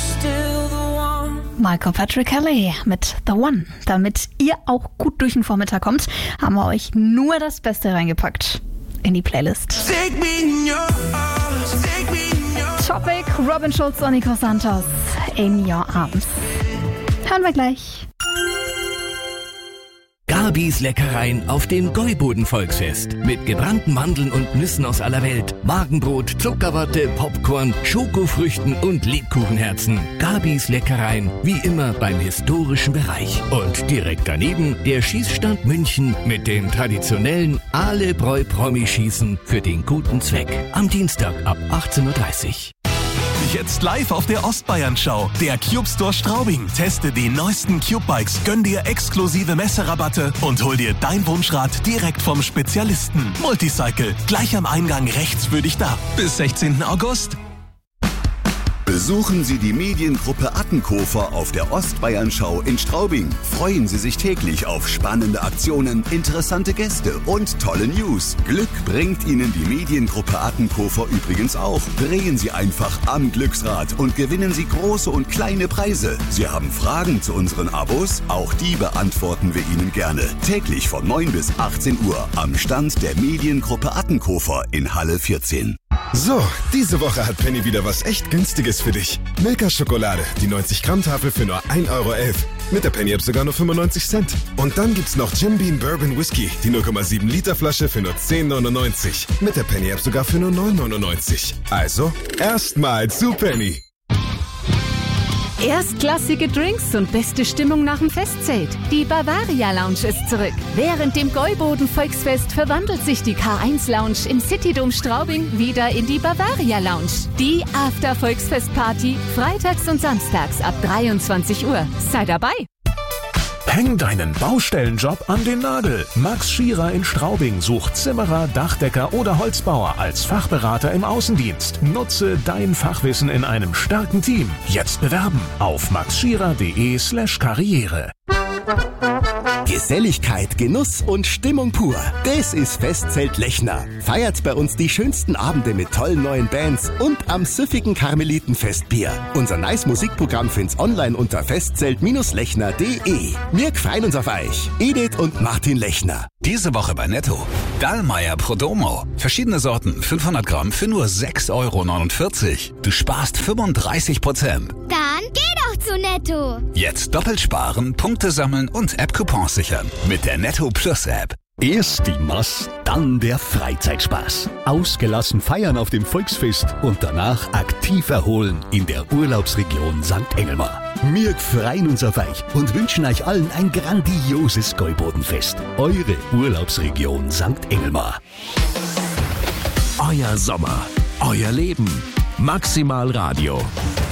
Michael Patrick Kelly mit The One. Damit ihr auch gut durch den Vormittag kommt, haben wir euch nur das Beste reingepackt in die Playlist. Topic: Robin Schulz und Nico Santos, In Your Arms. Hören wir gleich. Gabis Leckereien auf dem Gäuboden-Volksfest. Mit gebrannten Mandeln und Nüssen aus aller Welt, Magenbrot, Zuckerwatte, Popcorn, Schokofrüchten und Lebkuchenherzen. Gabis Leckereien, wie immer beim historischen Bereich. Und direkt daneben der Schießstand München mit dem traditionellen Ahlebräu-Promi-Schießen für den guten Zweck. Am Dienstag ab 18:30 Uhr. Jetzt live auf der Ostbayern-Schau. Der Cube Store Straubing. Teste die neuesten Cube-Bikes, gönn dir exklusive Messerabatte und hol dir dein Wunschrad direkt vom Spezialisten. Multicycle, gleich am Eingang rechts für dich da. Bis 16. August. Besuchen Sie die Mediengruppe Attenkofer auf der Ostbayern-Schau in Straubing. Freuen Sie sich täglich auf spannende Aktionen, interessante Gäste und tolle News. Glück bringt Ihnen die Mediengruppe Attenkofer übrigens auch. Drehen Sie einfach am Glücksrad und gewinnen Sie große und kleine Preise. Sie haben Fragen zu unseren Abos? Auch die beantworten wir Ihnen gerne. Täglich von 9 bis 18 Uhr am Stand der Mediengruppe Attenkofer in Halle 14. So, diese Woche hat Penny wieder was echt Günstiges für dich. Milka-Schokolade, die 90-Gramm-Tafel für nur 1,11 €. Mit der Penny-App sogar nur 95 Cent. Und dann gibt's noch Jim Beam Bourbon Whisky, die 0,7 Liter Flasche für nur 10,99. Mit der Penny-App sogar für nur 9,99. Also, erstmal zu Penny. Erstklassige Drinks und beste Stimmung nach dem Festzelt. Die Bavaria Lounge ist zurück. Während dem Gäuboden Volksfest verwandelt sich die K1 Lounge im Citydom Straubing wieder in die Bavaria Lounge. Die After-Volksfest-Party freitags und samstags ab 23 Uhr. Sei dabei! Häng deinen Baustellenjob an den Nagel. Max Schierer in Straubing sucht Zimmerer, Dachdecker oder Holzbauer als Fachberater im Außendienst. Nutze dein Fachwissen in einem starken Team. Jetzt bewerben auf maxschierer.de/Karriere. Geselligkeit, Genuss und Stimmung pur. Das ist Festzelt Lechner. Feiert bei uns die schönsten Abende mit tollen neuen Bands und am süffigen Karmelitenfestbier. Unser nice Musikprogramm find's online unter festzelt-lechner.de. Wir freuen uns auf euch. Edith und Martin Lechner. Diese Woche bei Netto. Dallmayr Prodomo. Verschiedene Sorten, 500 Gramm für nur 6,49 €. Du sparst 35%. Dann geh doch zu Netto. Jetzt doppelt sparen, Punkte sammeln und App-Coupons sichern. Mit der Netto Plus App. Erst die Mass, dann der Freizeitspaß. Ausgelassen feiern auf dem Volksfest und danach aktiv erholen in der Urlaubsregion St. Engelmar. Wir freuen uns auf euch und wünschen euch allen ein grandioses Gäubodenfest. Eure Urlaubsregion St. Engelmar. Euer Sommer, euer Leben. Maximal Radio.